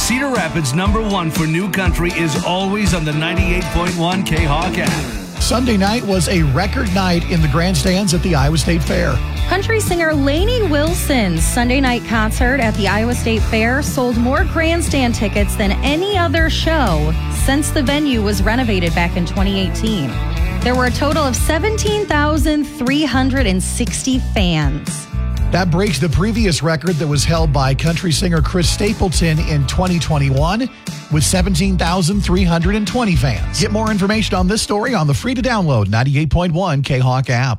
Cedar Rapids' #1 for new country is always on the 98.1 K-Hawk app. Sunday night was a record night in the grandstands at the Iowa State Fair. Country singer Lainey Wilson's Sunday night concert at the Iowa State Fair sold more grandstand tickets than any other show since the venue was renovated back in 2018. There were a total of 17,360 fans. That breaks the previous record that was held by country singer Chris Stapleton in 2021 with 17,320 fans. Get more information on this story on the free-to-download 98.1 K-Hawk app.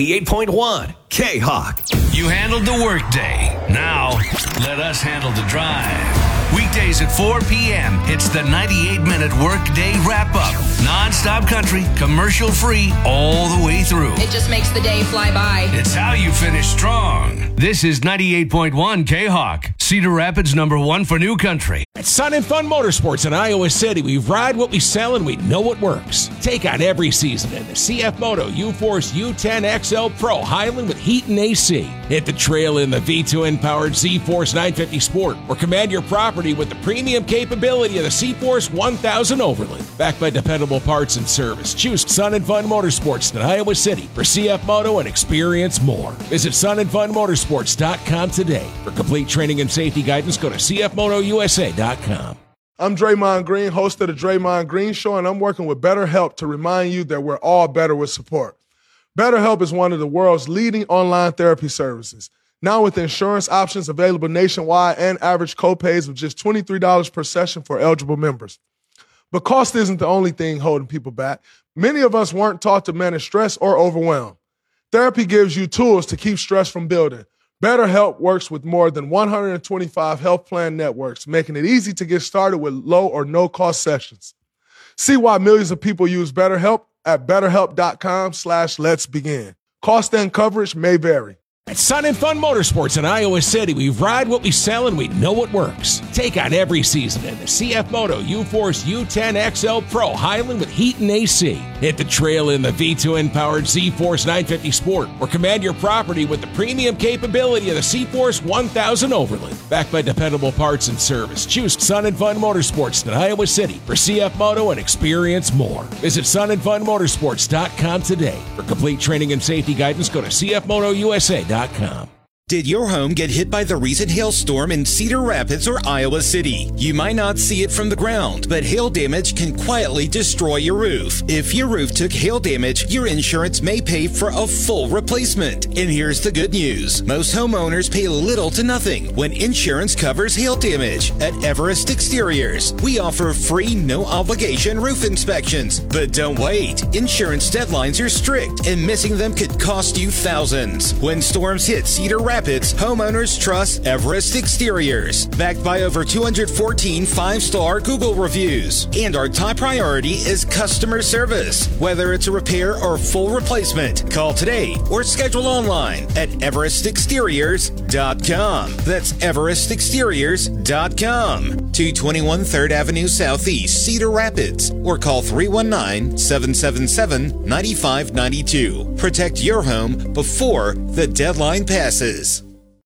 98.1 K-Hawk. You handled the workday. Now, let us handle the drive. Weekdays at 4 p.m., it's the 98-minute workday wrap-up. Non-stop country, commercial-free, all the way through. It just makes the day fly by. It's how you finish strong. This is 98.1 K-Hawk, Cedar Rapids' #1 for new country. At Sun and Fun Motorsports in Iowa City, we ride what we sell and we know what works. Take on every season in the CF Moto U-Force U10 XL Pro Highland with heat and AC. Hit the trail in the V2N-powered Z-Force 950 Sport or command your property with the premium capability of the C-Force 1000 Overland. Backed by dependable parts and service. Choose Sun and Fun Motorsports in Iowa City for CF Moto and experience more. Visit sunandfunmotorsports.com today. For complete training and safety guidance, go to cfmotousa.com. I'm Draymond Green, host of the Draymond Green Show, and I'm working with BetterHelp to remind you that we're all better with support. BetterHelp is one of the world's leading online therapy services. Now with insurance options available nationwide and average copays of just $23 per session for eligible members. But cost isn't the only thing holding people back. Many of us weren't taught to manage stress or overwhelm. Therapy gives you tools to keep stress from building. BetterHelp works with more than 125 health plan networks, making it easy to get started with low or no-cost sessions. See why millions of people use BetterHelp at BetterHelp.com/Let's Begin. Cost and coverage may vary. At Sun and Fun Motorsports in Iowa City, we ride what we sell and we know what works. Take on every season in the CF Moto U-Force U10 XL Pro Highland with heat and AC. Hit the trail in the V2N-powered Z-Force 950 Sport or command your property with the premium capability of the C-Force 1000 Overland. Backed by dependable parts and service. Choose Sun and Fun Motorsports in Iowa City for CF Moto and experience more. Visit sunandfunmotorsports.com today. For complete training and safety guidance, go to cfmotousa.com. Did your home get hit by the recent hailstorm in Cedar Rapids or Iowa City? You might not see it from the ground, but hail damage can quietly destroy your roof. If your roof took hail damage, your insurance may pay for a full replacement. And here's the good news. Most homeowners pay little to nothing when insurance covers hail damage. At Everest Exteriors, we offer free, no-obligation roof inspections. But don't wait. Insurance deadlines are strict, and missing them could cost you thousands. When storms hit Cedar Rapids, homeowners trust Everest Exteriors, backed by over 214 5-star Google reviews. And our top priority is customer service. Whether it's a repair or full replacement, call today or schedule online at everestexteriors.com. That's everestexteriors.com. 221 3rd Avenue Southeast, Cedar Rapids, or call 319-777-9592. Protect your home before the deadline passes.